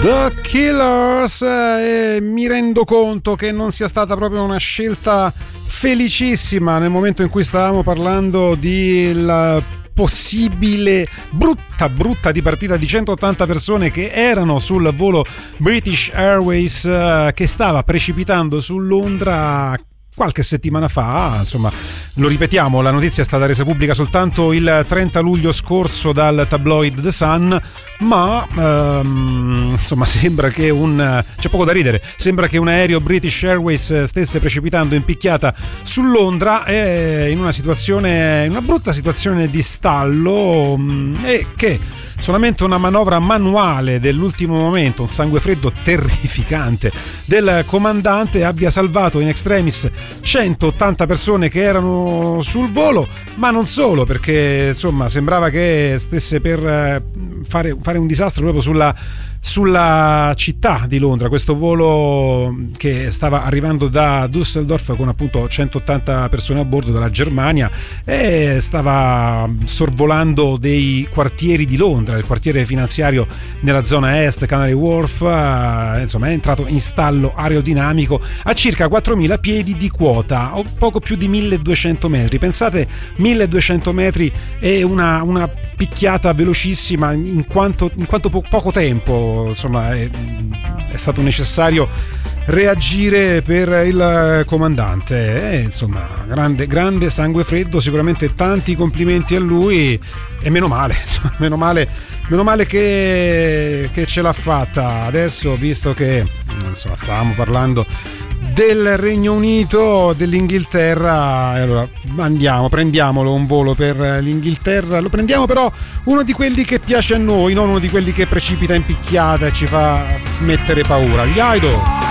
The Killers, e mi rendo conto che non sia stata proprio una scelta felicissima nel momento in cui stavamo parlando di la possibile brutta dipartita di 180 persone che erano sul volo British Airways che stava precipitando su Londra qualche settimana fa. Insomma, lo ripetiamo, la notizia è stata resa pubblica soltanto il 30 luglio scorso dal tabloid The Sun, ma insomma sembra che c'è poco da ridere, sembra che un aereo British Airways stesse precipitando in picchiata su Londra in una brutta situazione di stallo, e che solamente una manovra manuale dell'ultimo momento, un sangue freddo terrificante del comandante, abbia salvato in extremis 180 persone che erano sul volo, ma non solo, perché insomma sembrava che stesse per fare un disastro proprio sulla città di Londra. Questo volo che stava arrivando da Düsseldorf con appunto 180 persone a bordo dalla Germania, e stava sorvolando dei quartieri di Londra, il quartiere finanziario nella zona est, Canary Wharf, insomma è entrato in stallo aerodinamico a circa 4.000 piedi di quota, o poco più di 1.200 metri. Pensate, 1.200 metri e una picchiata velocissima in quanto poco tempo, insomma è stato necessario reagire per il comandante, insomma grande sangue freddo, sicuramente tanti complimenti a lui, e meno male che ce l'ha fatta. Adesso, visto che insomma stavamo parlando del Regno Unito, dell'Inghilterra, allora prendiamolo un volo per l'Inghilterra. Lo prendiamo però uno di quelli che piace a noi, non uno di quelli che precipita in picchiata e ci fa mettere paura. Gli Idols.